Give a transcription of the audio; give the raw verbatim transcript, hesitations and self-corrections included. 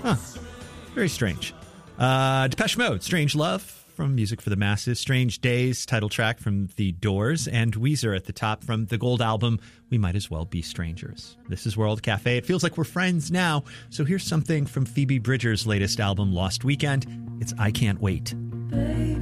Huh. Very strange. Uh, Depeche Mode, Strange Love from Music for the Masses. Strange Days, title track from The Doors. And Weezer at the top from the Gold album, We Might As Well Be Strangers. This is World Cafe. It feels like we're friends now. So here's something from Phoebe Bridgers' latest album, Lost Weekend. It's I Can't Wait. Baby.